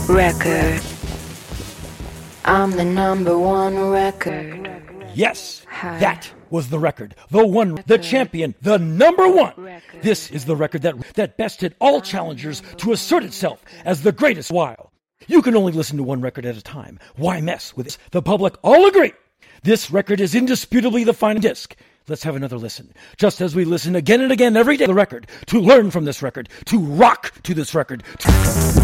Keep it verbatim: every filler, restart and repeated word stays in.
record. I'm the number one record. Yes, that was the record. The one, the champion, the number one. This is the record that, that bested all challengers to assert itself as the greatest while. You can only listen to one record at a time. Why mess with this? The public all agree. This record is indisputably the fine disc. Let's have another listen. Just as we listen again and again every day to the record, to learn from this record, to rock to this record. To